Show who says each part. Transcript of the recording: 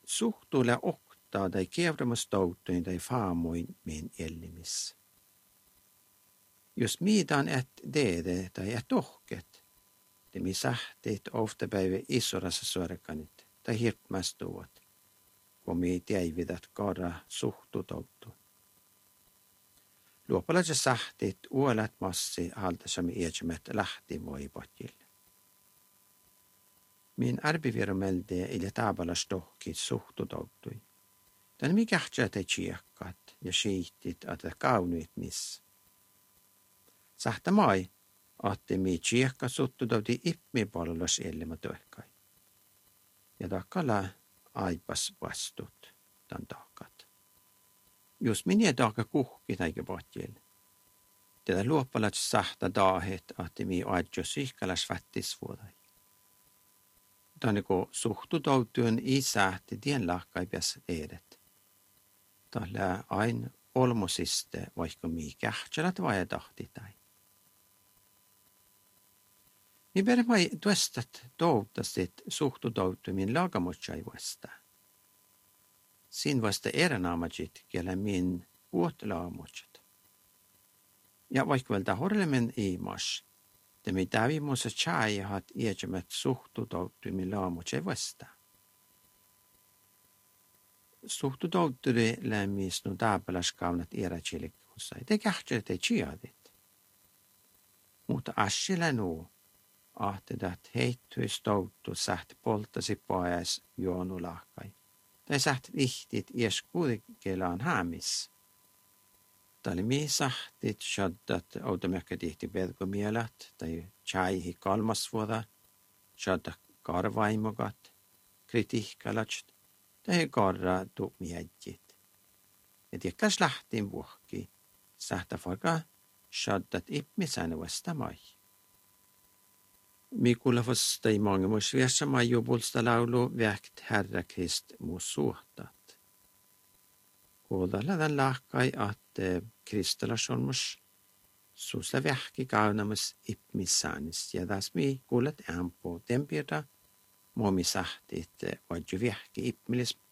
Speaker 1: suhtuille oktaa tai kevramustouttuin tai faamuin min ellimis. Jos miitaan et deede tai et tohket, det mi sähteet ofta päivä isorassa suorakanit tai hirpmästuvat, kun mi tiäividät kaara suhtutouttu. Luopalaisen sähteet uolat massi haltasamme iätsemät lähti voipotjille. Min arbivirmelde ille taabalas tohkit suhtutouttui. Tän mi kähtsää te tsiekkat ja siihtit, että kaunuit miss. Sähtä mai, että mi tsiekka suttutouti ipmi palvelas ellemä tohkai. Ja takkala aipas vastut tämän takat. Jos minä taakka kuhki taikka potjille. Tätä luoppalat sähtä daahet, että mi aidjo sihkalas fattisvuodai. Tänne kun suhtutoutuun ei sähti tien lahkaipias edet. Tällä aina olmosiste, vaikka mi kähtsälät vai tahtitai. Mi permai tuestat toutasit suhtutoutumin lagamutsaivuesta. Sin vasta eränaamajit, kellä min uotlaamutsat. Ja vaikka vältä horlemen iimas, te mi tävimussa tjaihat iätsemät suhtutoutumin laamutsaivuesta. Suhtutoutturi lämmis nu taapalaskäynät iärätsilikkuussa, te kähtsälät ei tjiadit. Mutta asjilla nu, ahtedat heittyis touttu säht polttasi pois juonulahkai. Tai säht vihtit ies kuudikelaan häämis. Tali mi sähtit shaddat automekka tihti pelkomielat tai tjaihi kalmasvuoda, shadda karvaimogat, kritiikkalast tai karra tumiäjjit. Ja tiekkas lähtiin vuokki, sähtä farka shaddat ipmisäänuesta mai. Mikulla vasta i många morsviassa majo bolsta laulu väkt Herra Krist mos suhtat. Kuulalla den lahkai att Kristalla solmus susla vähki kaunamus ipmissaanis ja das mi kuulet ämpo tempirta muomi sahtit vajju vähki ipmilis